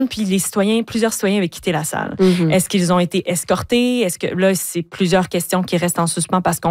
puis plusieurs citoyens avaient quitté la salle. Mm-hmm. Est-ce qu'ils ont été escortés? Est-ce que là, c'est plusieurs questions qui restent en suspens parce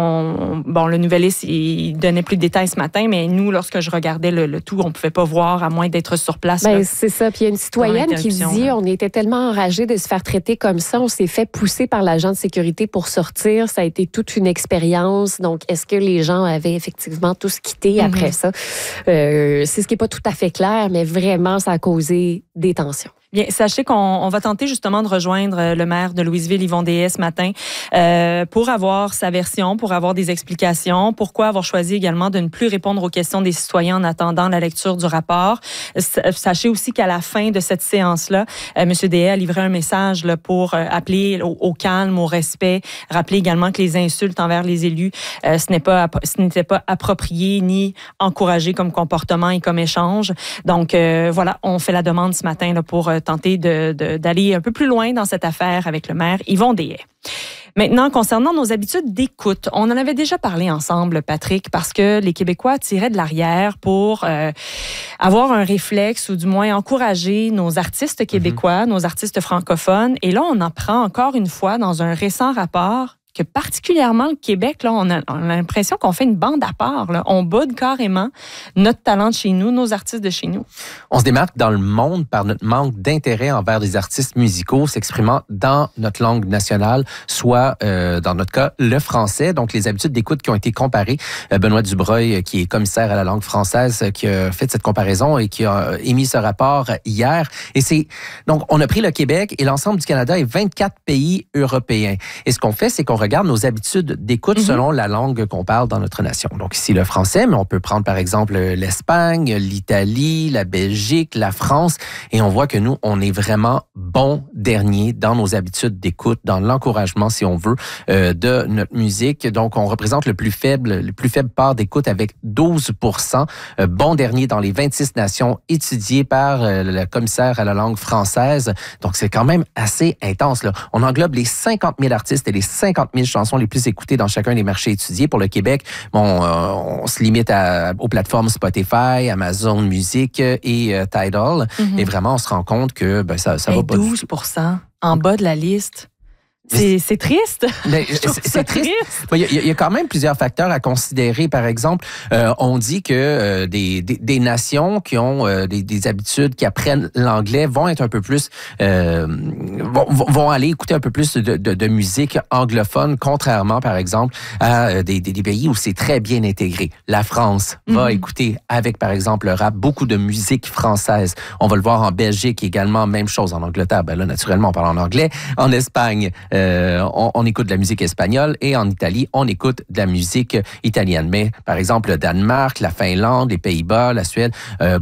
le Nouvelliste, il donnait plus de détails ce matin, mais nous, lorsque je regardais le tout, on pouvait pas voir à moins d'être sur place. C'est ça. Puis il y a une citoyenne qui dit, on était tellement enragés de se faire traiter comme ça, on s'est fait pousser par l'agent de sécurité pour sortir. Ça a été toute une expérience. Donc, est-ce que les gens avaient effectivement tous quitté après ça? C'est ce qui n'est pas tout à fait clair, mais vraiment, ça a causé des tensions. Bien, sachez qu'on va tenter justement de rejoindre le maire de Louisville, Yvon Dehaye, ce matin, pour avoir sa version, pour avoir des explications. Pourquoi avoir choisi également de ne plus répondre aux questions des citoyens en attendant la lecture du rapport. Sachez aussi qu'à la fin de cette séance-là, M. Dehaye a livré un message là, pour appeler au calme, au respect, rappeler également que les insultes envers les élus, ce n'était pas approprié ni encouragé comme comportement et comme échange. Donc, voilà, on fait la demande ce matin là, pour tenter d'aller un peu plus loin dans cette affaire avec le maire Yvon Dehaye. Maintenant, concernant nos habitudes d'écoute, on en avait déjà parlé ensemble, Patrick, parce que les Québécois tiraient de l'arrière pour avoir un réflexe ou du moins encourager nos artistes québécois, nos artistes francophones. Et là, on apprend encore une fois dans un récent rapport que particulièrement le Québec, là, on a l'impression qu'on fait une bande à part. Là. On boude carrément notre talent de chez nous, nos artistes de chez nous. On se démarque dans le monde par notre manque d'intérêt envers des artistes musicaux s'exprimant dans notre langue nationale, soit, dans notre cas, le français. Donc, les habitudes d'écoute qui ont été comparées. Benoît Dubreuil, qui est commissaire à la langue française, qui a fait cette comparaison et qui a émis ce rapport hier. Et donc, on a pris le Québec et l'ensemble du Canada et 24 pays européens. Et ce qu'on fait, c'est qu'on regarde nos habitudes d'écoute selon la langue qu'on parle dans notre nation. Donc ici, le français, mais on peut prendre par exemple l'Espagne, l'Italie, la Belgique, la France, et on voit que nous, on est vraiment bon dernier dans nos habitudes d'écoute, dans l'encouragement, si on veut, de notre musique. Donc, on représente le plus faible part d'écoute avec 12%, bon dernier dans les 26 nations étudiées par le commissaire à la langue française. Donc, c'est quand même assez intense, là. On englobe les 50 000 artistes et les 50 000 chansons les plus écoutées dans chacun des marchés étudiés. Pour le Québec, on se limite aux plateformes Spotify, Amazon Music et Tidal. Et vraiment, on se rend compte que ça va pas 12% en bas de la liste. C'est triste. C'est triste. Il y a quand même plusieurs facteurs à considérer. Par exemple, on dit que des nations qui ont des habitudes, qui apprennent l'anglais, vont être un peu plus, vont aller écouter un peu plus de musique anglophone, contrairement, par exemple, à des pays où c'est très bien intégré. La France va écouter avec, par exemple, le rap, beaucoup de musique française. On va le voir en Belgique également, même chose en Angleterre. Ben là, naturellement, on parle en anglais. En Espagne, on écoute de la musique espagnole et en Italie, on écoute de la musique italienne. Mais, par exemple, le Danemark, la Finlande, les Pays-Bas, la Suède,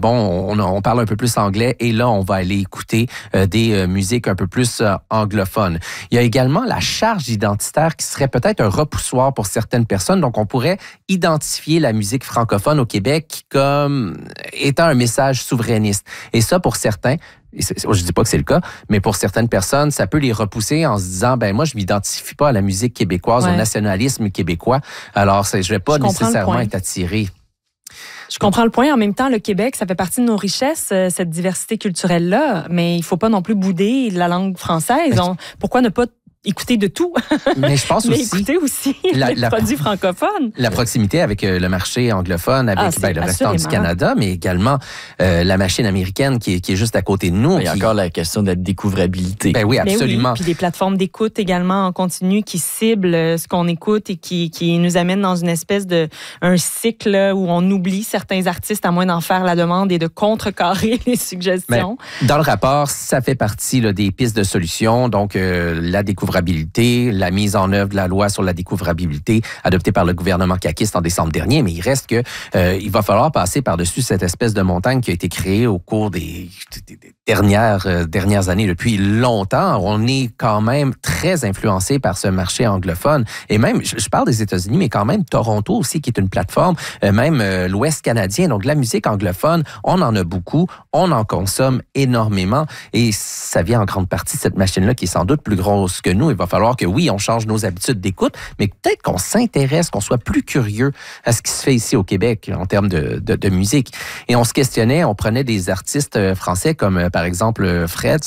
on parle un peu plus anglais et là, on va aller écouter des musiques un peu plus anglophones. Il y a également la charge identitaire qui serait peut-être un repoussoir pour certaines personnes. Donc, on pourrait identifier la musique francophone au Québec comme étant un message souverainiste. Et ça, pour certains, je dis pas que c'est le cas, mais pour certaines personnes, ça peut les repousser en se disant, moi, je m'identifie pas à la musique québécoise, au nationalisme québécois. Alors, je vais pas nécessairement être attiré. Je comprends le point. En même temps, le Québec, ça fait partie de nos richesses, cette diversité culturelle-là, mais il faut pas non plus bouder la langue française. Pourquoi ne pas écouter de tout, mais je pense aussi écouter aussi les produits francophones. La proximité avec le marché anglophone, avec le restant du Canada, mais également la machine américaine qui est juste à côté de nous. Il y a encore la question de la découvrabilité. Ben oui, absolument. Puis des plateformes d'écoute également en continu qui ciblent ce qu'on écoute et qui nous amènent dans une espèce un cycle où on oublie certains artistes à moins d'en faire la demande et de contrecarrer les suggestions. Mais dans le rapport, ça fait partie des pistes de solutions. Donc, la découvrabilité, la mise en œuvre de la loi sur la découvrabilité adoptée par le gouvernement caquiste en décembre dernier, mais il reste que il va falloir passer par-dessus cette espèce de montagne qui a été créée au cours des dernières années, depuis longtemps. On est quand même très influencé par ce marché anglophone. Et même, je parle des États-Unis, mais quand même Toronto aussi, qui est une plateforme, même l'Ouest canadien. Donc, la musique anglophone, on en a beaucoup, on en consomme énormément. Et ça vient en grande partie de cette machine-là qui est sans doute plus grosse que nous. Il va falloir que, oui, on change nos habitudes d'écoute, mais peut-être qu'on s'intéresse, qu'on soit plus curieux à ce qui se fait ici au Québec en termes de musique. Et on se questionnait, on prenait des artistes français comme, par exemple, Freds,